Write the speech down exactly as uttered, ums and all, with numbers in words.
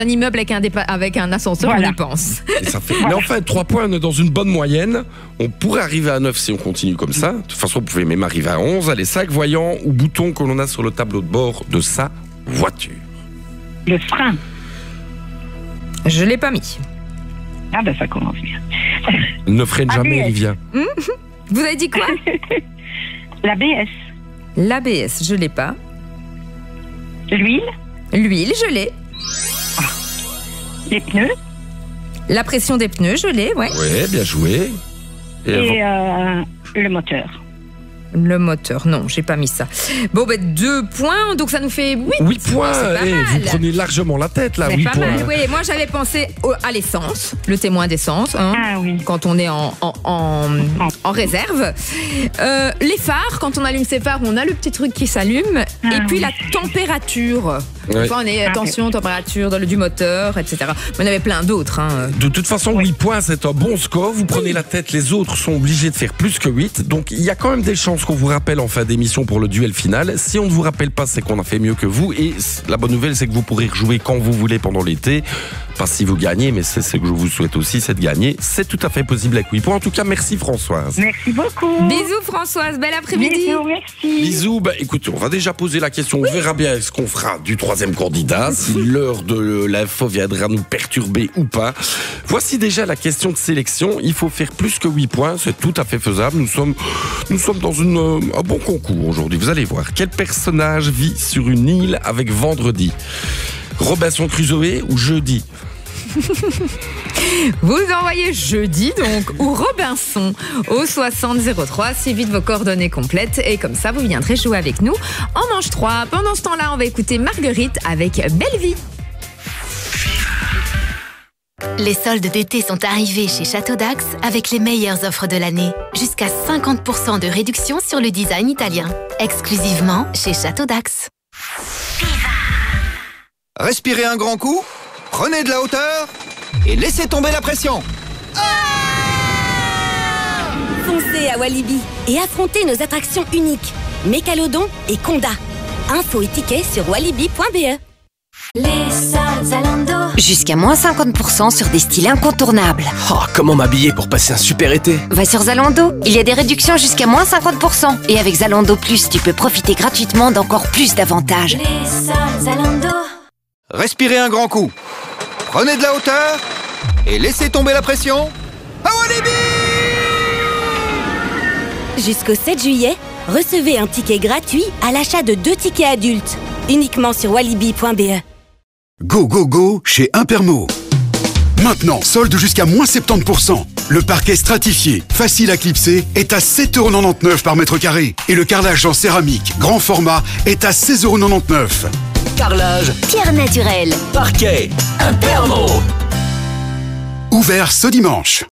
un immeuble avec un, dépa- avec un ascenseur, Voilà. on y pense. Et ça fait... Mais en fait, trois points, on est dans une bonne moyenne. On pourrait arriver à neuf si on continue comme ça. De toute façon, vous pouvez même arriver à onze. Allez, cinq voyants ou boutons que l'on a sur le tableau de bord de sa voiture. Le frein. Je l'ai pas mis. Ah ben ça commence bien. Ne freine A B S. jamais, Olivia. Vous avez dit quoi? La B S. L'A B S, je l'ai pas. L'huile. L'huile, je l'ai. Les pneus. La pression des pneus, je l'ai, ouais. Ouais, bien joué. Et, avant- Et euh, le moteur. Le moteur, non, j'ai pas mis ça. Bon, ben deux points, donc ça nous fait huit. huit points. C'est pas Eh, mal. vous prenez largement la tête, là. C'est huit pas points. mal, oui. Moi, j'avais pensé au- à l'essence, le témoin d'essence, hein, Ah oui. quand on est en, en, en, en réserve. Euh, les phares, quand on allume ses phares, on a le petit truc qui s'allume. Ah et puis oui. la température. Ouais. Enfin, on est Ah, attention, température dans le- du moteur, et cetera. Mais on avait plein d'autres. Hein. De toute façon, huit points, c'est un bon score. Vous prenez la tête, les autres sont obligés de faire plus que huit. Donc, il y a quand même des chances qu'on vous rappelle en fin d'émission pour le duel final. Si on ne vous rappelle pas, c'est qu'on a fait mieux que vous. Et la bonne nouvelle, c'est que vous pourrez rejouer quand vous voulez pendant l'été. Pas si vous gagnez, mais c'est ce que je vous souhaite aussi, c'est de gagner. C'est tout à fait possible avec huit points. En tout cas, merci Françoise. Merci beaucoup. Bisous Françoise, bel après-midi. Bisous, merci. Bisous. Bah, écoutez, on va déjà poser la question. On verra bien ce qu'on fera du troisième candidat, si l'heure de l'info viendra nous perturber ou pas. Voici déjà la question de sélection. Il faut faire plus que huit points. C'est tout à fait faisable. Nous sommes, nous sommes dans une, euh, un bon concours aujourd'hui. Vous allez voir. Quel personnage vit sur une île avec Vendredi? Robinson Crusoe ou Jeudi? Vous envoyez jeudi donc ou Robinson au soixante zéro trois, si vite vos coordonnées complètes et comme ça vous viendrez jouer avec nous en manche trois. Pendant ce temps-là, on va écouter Marguerite avec Belle Vie. Les soldes d'été sont arrivés chez Château d'Axe avec les meilleures offres de l'année. Jusqu'à cinquante pour cent de réduction sur le design italien. Exclusivement chez Château d'Axe. Respirez un grand coup, prenez de la hauteur et laissez tomber la pression. Foncez à Walibi et affrontez nos attractions uniques, Mécalodon et Conda. Infos et tickets sur walibi point b e. Les soldes Zalando. Jusqu'à moins cinquante pour cent sur des styles incontournables. Oh, comment m'habiller pour passer un super été? Va sur Zalando, il y a des réductions jusqu'à moins cinquante pour cent. Et avec Zalando Plus, tu peux profiter gratuitement d'encore plus d'avantages. Les soldes Zalando. Respirez un grand coup, prenez de la hauteur et laissez tomber la pression. À Walibi! Jusqu'au sept juillet, recevez un ticket gratuit à l'achat de deux tickets adultes, uniquement sur walibi point b e. Go, go, go chez Impermo. Maintenant, solde jusqu'à moins soixante-dix pour cent. Le parquet stratifié, facile à clipser, est à sept euros quatre-vingt-dix-neuf par mètre carré. Et le carrelage en céramique, grand format, est à seize euros quatre-vingt-dix-neuf. Carrelage, Pierre naturelle. parquet, Impermo. Ouvert ce dimanche.